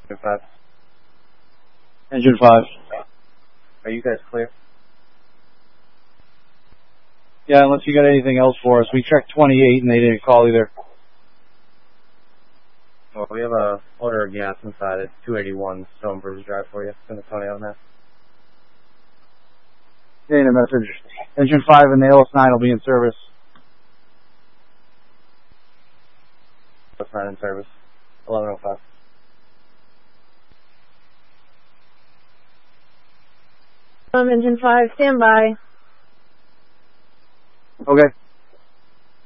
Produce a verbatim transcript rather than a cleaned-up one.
Engine five. Engine five. Are you guys clear? Yeah, unless you got anything else for us. We checked twenty-eight and they didn't call either. Well, we have a order of gas inside at two eighty-one Stonebridge Drive for you. Send the Tony on that. Getting a message. Engine five and the L S nine will be in service. That's not in service. eleven oh five. Um, engine five, stand by. Okay.